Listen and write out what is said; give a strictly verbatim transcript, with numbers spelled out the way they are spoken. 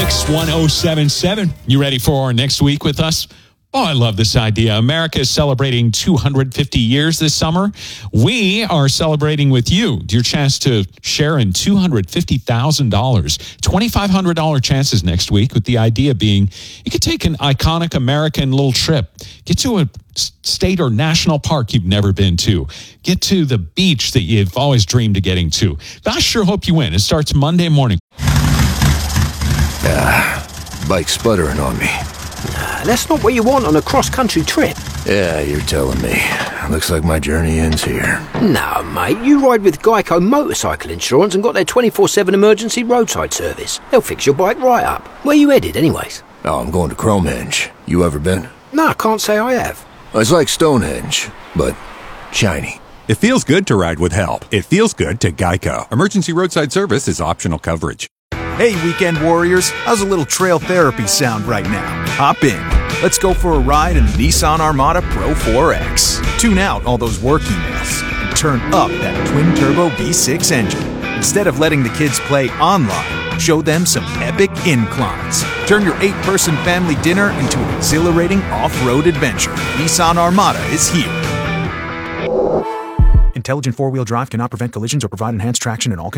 X one oh seven seven. You ready for our next week with us? Oh, I love this idea. America is celebrating two hundred fifty years this summer. We are celebrating with you. Your chance to share in two hundred fifty thousand dollars. twenty-five hundred dollars chances next week, with the idea being you could take an iconic American little trip. Get to a state or national park you've never been to. Get to the beach that you've always dreamed of getting to. I sure hope you win. It starts Monday morning. Ah, bike's sputtering on me. Nah, that's not what you want on a cross-country trip. Yeah, you're telling me. Looks like my journey ends here. No, mate, you ride with Geico Motorcycle Insurance and got their twenty-four seven emergency roadside service. They'll fix your bike right up. Where you headed, anyways? Oh, I'm going to Cromehenge. You ever been? No, I can't say I have. It's like Stonehenge, but shiny. It feels good to ride with help. It feels good to Geico. Emergency roadside service is optional coverage. Hey, weekend warriors, how's a little trail therapy sound right now? Hop in. Let's go for a ride in the Nissan Armada Pro four X. Tune out all those work emails and turn up that twin-turbo V six engine. Instead of letting the kids play online, show them some epic inclines. Turn your eight-person family dinner into an exhilarating off-road adventure. Nissan Armada is here. Intelligent four-wheel drive cannot prevent collisions or provide enhanced traction in all conditions.